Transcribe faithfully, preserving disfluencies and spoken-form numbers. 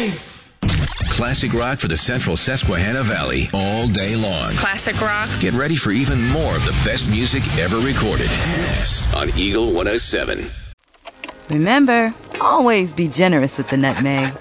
life. Classic rock for the Central Susquehanna Valley all day long. Classic rock. Get ready for even more of the best music ever recorded. Next on Eagle one oh seven. Remember, always be generous with the nutmeg.